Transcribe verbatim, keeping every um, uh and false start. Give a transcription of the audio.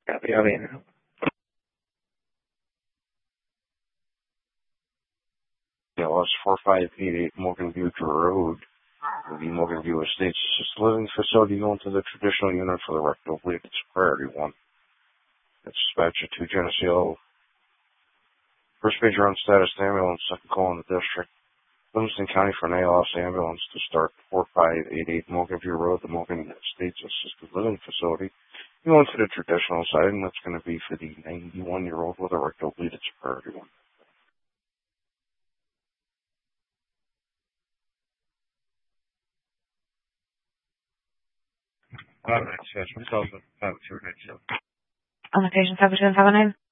Copy, copy. Yeah, well, it's four five eight eight Morgan View Road, the Morgan View Estates Assisted Living Facility, going to the traditional unit for the rectal bleed. It's priority one. It's dispatcher two Geneseo. First page run status ambulance, second call in the district. Livingston County for an A L S ambulance to start four five eight eight Morgan View Road, the Morgan Estates Assisted Living Facility. You go into the traditional side, and that's going to be for the ninety-one-year-old with a rectal bleed. It's priority one. On the patient seven seven seven nine.